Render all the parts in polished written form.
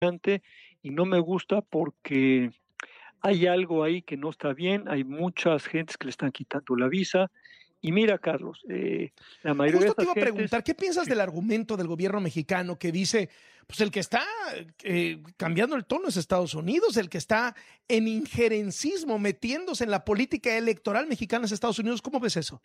y no me gusta porque hay algo ahí que no está bien, hay muchas gentes que le están quitando la visa. Y mira, Carlos, la mayoría de Justo te estas iba a gentes... preguntar, ¿qué piensas Sí. del argumento del gobierno mexicano que dice, pues el que está cambiando el tono es Estados Unidos, el que está en injerencismo, metiéndose en la política electoral mexicana es Estados Unidos? ¿Cómo ves eso?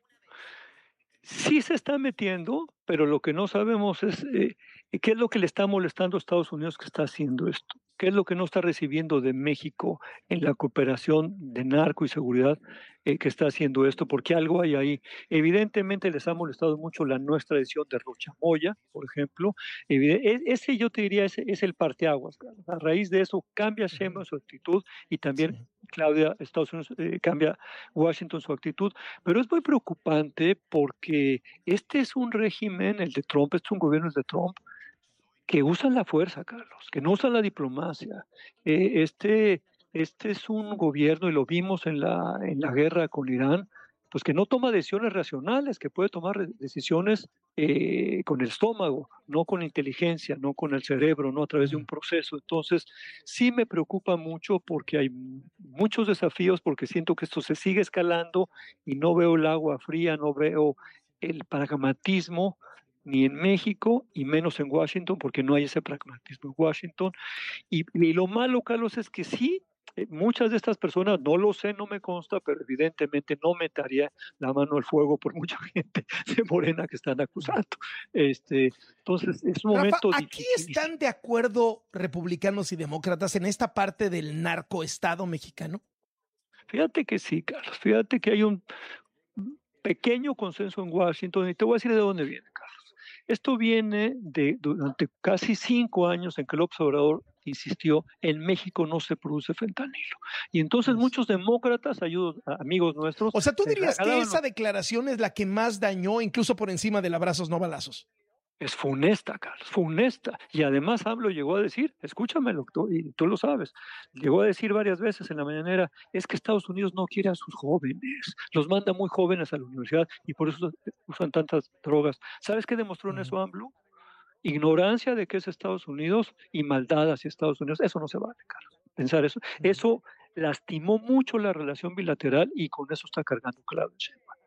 Sí se está metiendo, pero lo que no sabemos es qué es lo que le está molestando a Estados Unidos que está haciendo esto. ¿Qué es lo que no está recibiendo de México en la cooperación de narco y seguridad que está haciendo esto? Porque algo hay ahí. Evidentemente les ha molestado mucho la nuestra decisión de Rochamoya, por ejemplo. Ese yo te diría es el parteaguas. A raíz de eso cambia Sheinbaum su actitud y también Sí. Claudia, Estados Unidos cambia Washington su actitud. Pero es muy preocupante porque este es un régimen, el de Trump, este es un gobierno de Trump, que usan la fuerza, Carlos, que no usan la diplomacia. Este es un gobierno, y lo vimos en la guerra con Irán, pues que no toma decisiones racionales, que puede tomar decisiones con el estómago, no con inteligencia, no con el cerebro, no a través de un proceso. Entonces, sí me preocupa mucho porque hay muchos desafíos, porque siento que esto se sigue escalando y no veo el agua fría, no veo el pragmatismo ni en México y menos en Washington, porque no hay ese pragmatismo en Washington. Y lo malo, Carlos, es que sí, muchas de estas personas, no lo sé, no me consta, pero evidentemente no metería la mano al fuego por mucha gente de Morena que están acusando. Entonces, es un Rafa, momento ¿aquí difícil. están de acuerdo republicanos y demócratas en esta parte del narcoestado mexicano? Fíjate que sí, Carlos, fíjate que hay un pequeño consenso en Washington, y te voy a decir de dónde viene, Carlos. Esto viene de durante casi 5 años en que López Obrador insistió, en México no se produce fentanilo. Y entonces muchos demócratas, amigos nuestros, O sea, ¿tú se dirías que jalaban esa los... declaración es la que más dañó, incluso por encima del abrazos no balazos? Es funesta, Carlos, funesta. Y además AMLO llegó a decir, escúchamelo, y tú lo sabes, llegó a decir varias veces en la mañanera, es que Estados Unidos no quiere a sus jóvenes, los manda muy jóvenes a la universidad y por eso usan tantas drogas. ¿Sabes qué demostró en eso AMLO? Ignorancia de qué es Estados Unidos y maldad hacia Estados Unidos. Eso no se vale, Carlos. Pensar eso. Eso lastimó mucho la relación bilateral y con eso está cargando Claudio Sheinbaum.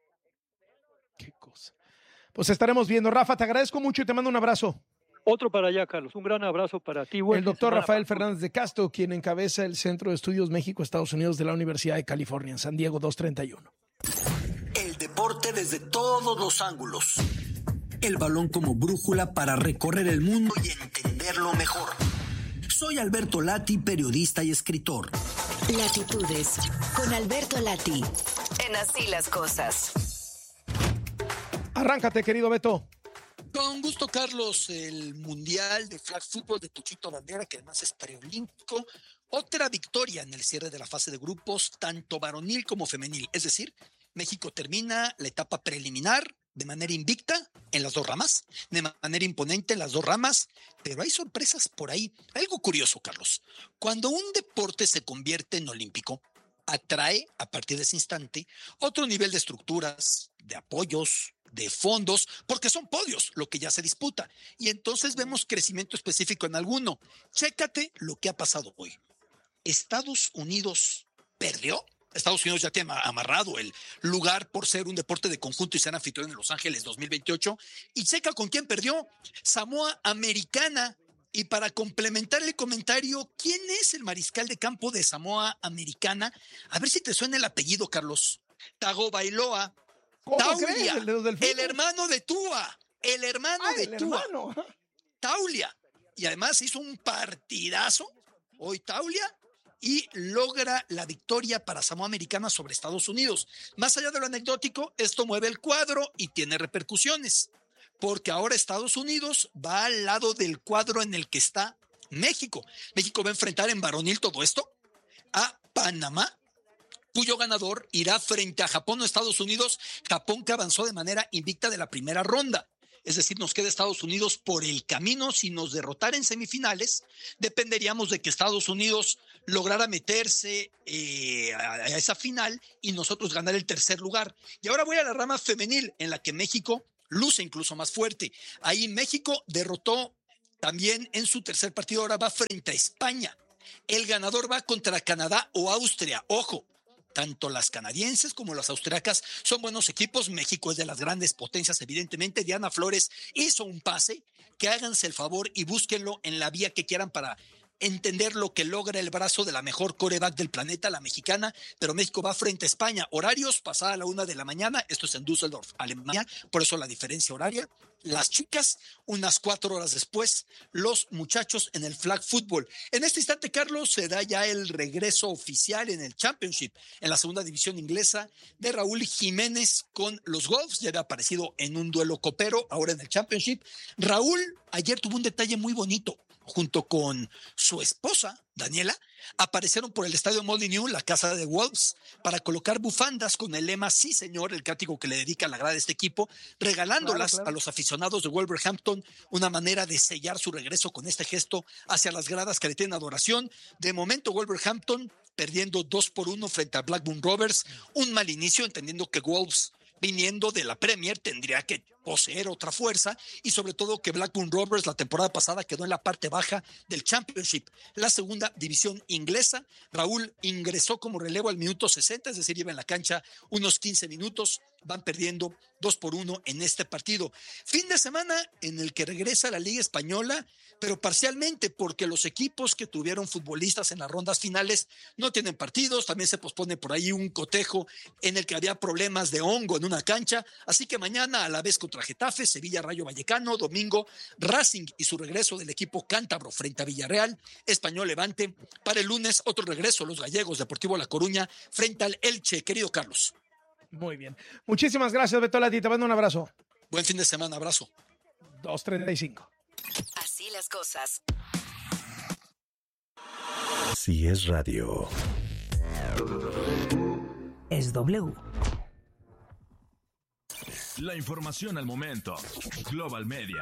Qué cosa. Pues estaremos viendo. Rafa, te agradezco mucho y te mando un abrazo. Otro para allá, Carlos. Un gran abrazo para ti. Buen El fin de doctor semana Rafael para todos. Fernández de Castro, quien encabeza el Centro de Estudios México-Estados Unidos de la Universidad de California, en San Diego 231. El deporte desde todos los ángulos. El balón como brújula para recorrer el mundo y entenderlo mejor. Soy Alberto Lati, periodista y escritor. Latitudes con Alberto Lati. En Así las Cosas. Arráncate, querido Beto. Con gusto, Carlos. El Mundial de Flag Football de Chuchito Bandera, que además es preolímpico. Otra victoria en el cierre de la fase de grupos, tanto varonil como femenil. Es decir, México termina la etapa preliminar de manera invicta en las dos ramas, de manera imponente en las dos ramas, pero hay sorpresas por ahí. Algo curioso, Carlos. Cuando un deporte se convierte en olímpico, atrae a partir de ese instante otro nivel de estructuras, de apoyos, de fondos, porque son podios lo que ya se disputa. Y entonces vemos crecimiento específico en alguno. Chécate lo que ha pasado hoy. Estados Unidos perdió. Estados Unidos ya tiene amarrado el lugar por ser un deporte de conjunto y ser anfitrión en Los Ángeles 2028. Y checa con quién perdió. Samoa Americana. Y para complementar el comentario, ¿quién es el mariscal de campo de Samoa Americana? A ver si te suena el apellido, Carlos. Tagovailoa. Taulia, el hermano de Tua. El hermano de Tua. Taulia. Y además hizo un partidazo hoy Taulia y logra la victoria para Samoa Americana sobre Estados Unidos. Más allá de lo anecdótico, esto mueve el cuadro y tiene repercusiones, porque ahora Estados Unidos va al lado del cuadro en el que está México. México va a enfrentar en varonil todo esto a Panamá, cuyo ganador irá frente a Japón o Estados Unidos. Japón, que avanzó de manera invicta de la primera ronda. Es decir, nos queda Estados Unidos por el camino. Si nos derrotara en semifinales, dependeríamos de que Estados Unidos lograra meterse a esa final y nosotros ganar el tercer lugar. Y ahora voy a la rama femenil, en la que México luce incluso más fuerte. Ahí México derrotó También en su tercer partido ahora va frente a España. El ganador va contra Canadá o Austria. Ojo, tanto las canadienses como las austriacas son buenos equipos. México es de las grandes potencias, evidentemente. Diana Flores hizo un pase, que háganse el favor y búsquenlo en la vía que quieran para entender lo que logra el brazo de la mejor quarterback del planeta, la mexicana. Pero México va frente a España. Horarios, pasada la 1 de la mañana. Esto es en Düsseldorf, Alemania, por eso la diferencia horaria. Las chicas, unas 4 horas después, los muchachos en el flag football. En este instante, Carlos, se da ya el regreso oficial en el Championship, en la segunda división inglesa, de Raúl Jiménez con los Wolves. Ya había aparecido en un duelo copero, ahora en el Championship. Raúl ayer tuvo un detalle muy bonito. Junto con su esposa, Daniela, aparecieron por el estadio Molineux, la casa de Wolves, para colocar bufandas con el lema "Sí, señor", el cántico que le dedica la grada de este equipo, regalándolas a los aficionados de Wolverhampton, una manera de sellar su regreso con este gesto hacia las gradas que le tienen adoración. De momento, Wolverhampton perdiendo 2-1 frente a Blackburn Rovers, un mal inicio, entendiendo que Wolves, viniendo de la Premier, tendría que poseer otra fuerza, y sobre todo que Blackburn Rovers la temporada pasada quedó en la parte baja del Championship, la segunda división inglesa. Raúl ingresó como relevo al minuto 60, es decir, lleva en la cancha unos 15 minutos, van perdiendo 2-1 en este partido. Fin de semana en el que regresa la Liga Española, pero parcialmente, porque los equipos que tuvieron futbolistas en las rondas finales no tienen partidos. También se pospone por ahí un cotejo en el que había problemas de hongo en una cancha, así que mañana a la vez contra Getafe, Sevilla, Rayo Vallecano, domingo Racing y su regreso del equipo cántabro frente a Villarreal, Español Levante. Para el lunes otro regreso, los gallegos, Deportivo La Coruña frente al Elche. Querido Carlos. Muy bien. Muchísimas gracias, Beto Lati. Te mando un abrazo. Buen fin de semana, abrazo. 2:35. Así las cosas. Si es radio, Es W. La información al momento. Global Media.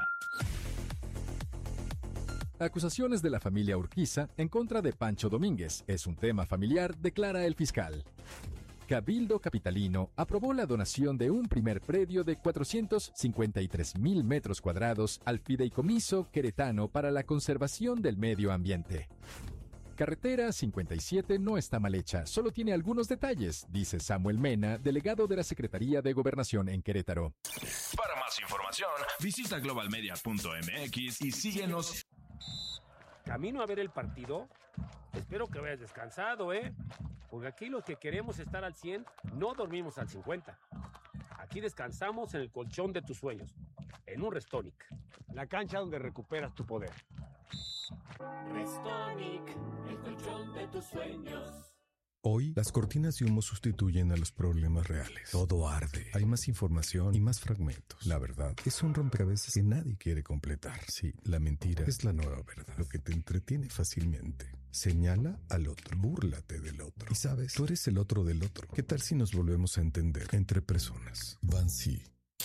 Acusaciones de la familia Urquiza en contra de Pancho Domínguez. Es un tema familiar, declara el fiscal. Cabildo Capitalino aprobó la donación de un primer predio de 453,000 metros cuadrados al Fideicomiso Queretano para la conservación del medio ambiente. Carretera 57 no está mal hecha, solo tiene algunos detalles, dice Samuel Mena, delegado de la Secretaría de Gobernación en Querétaro. Para más información, visita globalmedia.mx y síguenos. Camino a ver el partido. Espero que vayas descansado, porque aquí los que queremos estar al 100 no dormimos al 50. Aquí descansamos en el colchón de tus sueños, en un Restonic, la cancha donde recuperas tu poder. Restonic, el colchón de tus sueños. hoy las cortinas de humo sustituyen a los problemas reales. Todo arde. Hay más información y más fragmentos. La verdad es un rompecabezas que nadie quiere completar. Sí, la mentira es la nueva verdad. Lo que te entretiene fácilmente. Señala al otro, búrlate del otro. Y sabes, tú eres el otro del otro. ¿Qué tal si nos volvemos a entender entre personas? Bansi.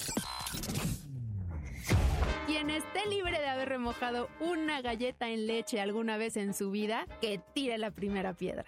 Quien esté libre de haber remojado una galleta en leche alguna vez en su vida, que tire la primera piedra.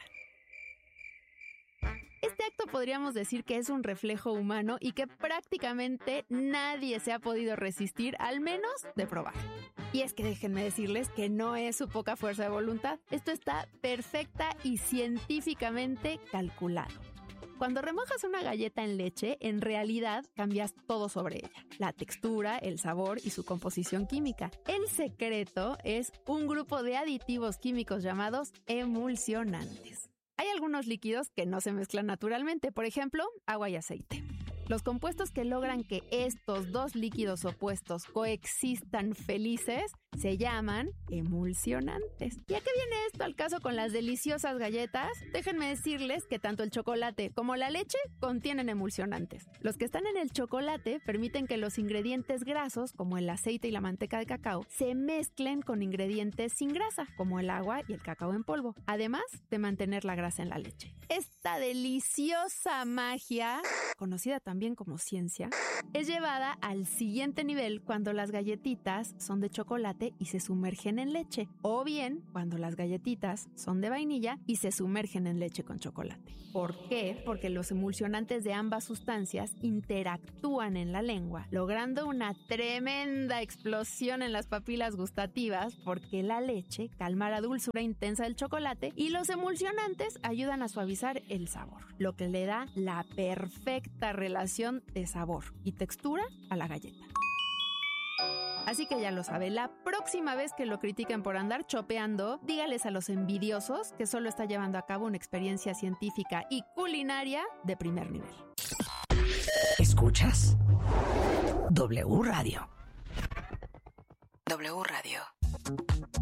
Este acto podríamos decir que es un reflejo humano y que prácticamente nadie se ha podido resistir, al menos de probar. Y es que déjenme decirles que no es su poca fuerza de voluntad. Esto está perfecta y científicamente calculado. Cuando remojas una galleta en leche, en realidad cambias todo sobre ella. La textura, el sabor y su composición química. El secreto es un grupo de aditivos químicos llamados emulsionantes. Hay algunos líquidos que no se mezclan naturalmente, por ejemplo, agua y aceite. Los compuestos que logran que estos dos líquidos opuestos coexistan felices se llaman emulsionantes. ¿Y a qué viene esto al caso con las deliciosas galletas? Déjenme decirles que tanto el chocolate como la leche contienen emulsionantes. Los que están en el chocolate permiten que los ingredientes grasos, como el aceite y la manteca de cacao, se mezclen con ingredientes sin grasa, como el agua y el cacao en polvo, además de mantener la grasa en la leche. Esta deliciosa magia, conocida también como ciencia, es llevada al siguiente nivel cuando las galletitas son de chocolate chocolate y se sumergen en leche. O bien, cuando las galletitas son de vainilla y se sumergen en leche con chocolate. ¿Por qué? Porque los emulsionantes de ambas sustancias interactúan en la lengua, logrando una tremenda explosión en las papilas gustativas, porque la leche calma la dulzura intensa del chocolate y los emulsionantes ayudan a suavizar el sabor, lo que le da la perfecta relación de sabor y textura a la galleta. Así que ya lo sabe, la próxima vez que lo critiquen por andar chopeando, dígales a los envidiosos que solo está llevando a cabo una experiencia científica y culinaria de primer nivel. ¿Escuchas? W Radio. W Radio.